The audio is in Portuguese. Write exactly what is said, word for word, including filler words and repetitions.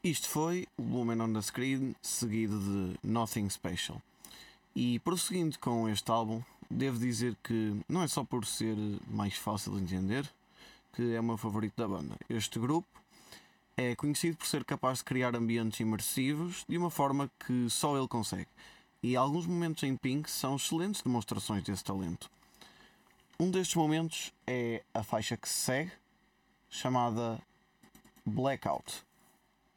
Isto foi Woman on the Screen, seguido de Nothing Special. E prosseguindo com este álbum, devo dizer que não é só por ser mais fácil de entender que é o meu favorito da banda. Este grupo é conhecido por ser capaz de criar ambientes imersivos de uma forma que só ele consegue. E alguns momentos em Pink são excelentes demonstrações desse talento. Um destes momentos é a faixa que se segue, chamada Blackout.